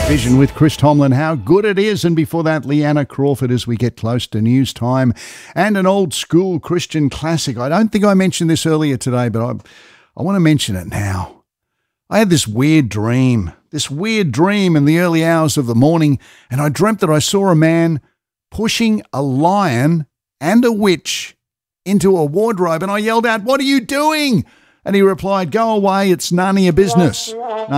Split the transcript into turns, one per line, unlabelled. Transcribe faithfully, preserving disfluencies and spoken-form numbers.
Vision with Chris Tomlin, how good it is. And before that, Leanna Crawford as we get close to news time. And an old school Christian classic. I don't think I mentioned this earlier today, but I, I want to mention it now. I had this weird dream, this weird dream in the early hours of the morning, and I dreamt that I saw a man pushing a lion and a witch into a wardrobe, and I yelled out, "What are you doing?" And he replied, "Go away, it's none of your business."